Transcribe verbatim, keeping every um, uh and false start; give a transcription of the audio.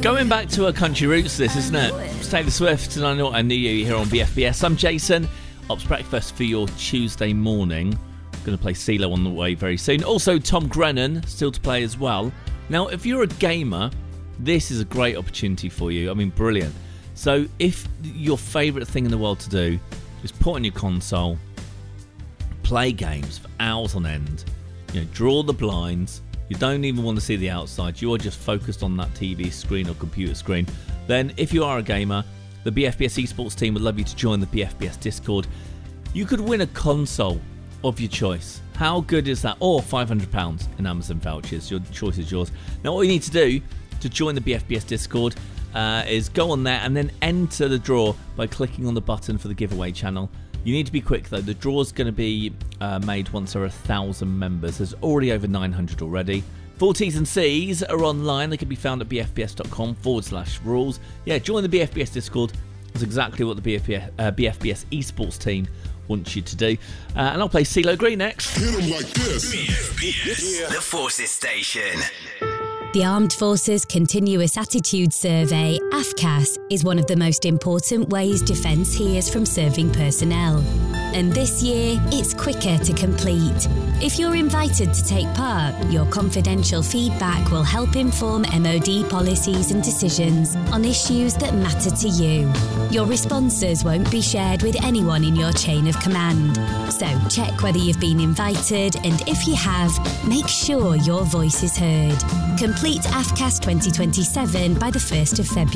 Going back to our country roots, this, isn't it? It's Taylor Swift, and I know I knew you here on B F B S. I'm Jason. Ops Breakfast for your Tuesday morning. Going to play CeeLo on the way very soon. Also, Tom Grennan, still to play as well. Now, if you're a gamer, this is a great opportunity for you. I mean, brilliant. So, if your favourite thing in the world to do is put on your console, play games for hours on end, you know, draw the blinds, you don't even want to see the outside, you're just focused on that T V screen or computer screen, then if you are a gamer, the B F B S esports team would love you to join the B F B S Discord. You could win a console of your choice. How good is that? Or five hundred pounds in Amazon vouchers. Your choice is yours. Now, all you need to do to join the B F B S Discord uh, is go on there and then enter the draw by clicking on the button for the giveaway channel. You need to be quick though. The draw's going to be uh, made once there are a thousand members. There's already over nine hundred already. Full T's and C's are online. They can be found at bfbs.com forward slash rules. Yeah, join the B F B S Discord. That's exactly what the B F B S, uh, B F B S esports team wants you to do. Uh, and I'll play CeeLo Green next. Hit 'em like this. B F B S, yeah. The Forces Station. The Armed Forces Continuous Attitude Survey, A F C A S, is one of the most important ways defence hears from serving personnel. And this year, it's quicker to complete. If you're invited to take part, your confidential feedback will help inform M O D policies and decisions on issues that matter to you. Your responses won't be shared with anyone in your chain of command. So check whether you've been invited, and if you have, make sure your voice is heard. Complete A F C A S twenty twenty-seven by the first of February.